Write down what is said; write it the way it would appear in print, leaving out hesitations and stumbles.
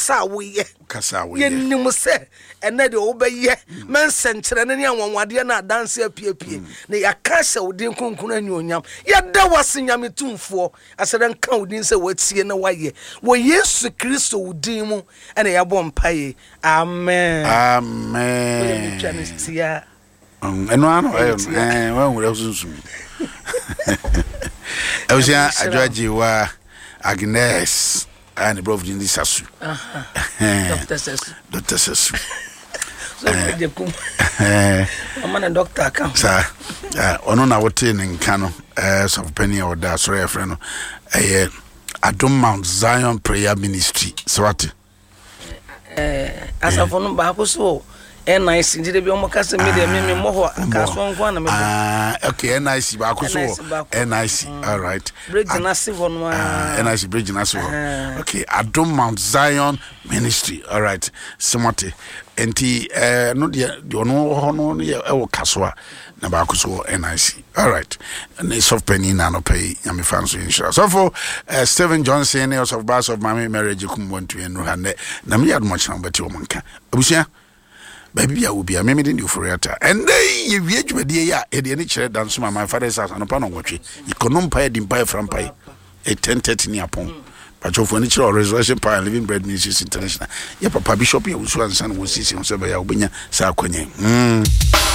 kasa we ye nim se ene de obeye men senkyere ne anwanwade na dance apiepie ne yakasha udin kunkun anyonyam yeda wase nyame tumfo asere nka udin se watie na waye wo Yesu Kristo udin mu ene yabo mpaye amen amen eno ano wan wura sunsun Eusia Adwaji wa Agnes and brother in this Sasu. Dr. Sasu. I'm a doctor. Sir, on our training canon, as of Penny or that, sorry, friend. Adom Mount Zion Prayer Ministry. So what? As a phone back so. NIC did be almost media me more okay NIC NIC all right bridge massive on NIC bridge massive okay Adom Mount Zion Ministry all right somati enti no de no e wo kasoa na ba kuso NIC all right and soft penny na no pay yami fans insurance so for Stephen Johnson of Bass of Mama Marriage kumwontu enu ha na me admoch na beti o monka abusia baby ya ubi me didn't you for it and then you wie dwumadie ya e de ni kire dance my father's house anopa no gwotwe ikonom pa di mpa from pa 10:30 ni apon patrofo ni kire resurrection pa living bread ministries international ya papa bishop ya usu ansan wo sisi on se ba ya obenya sa akonye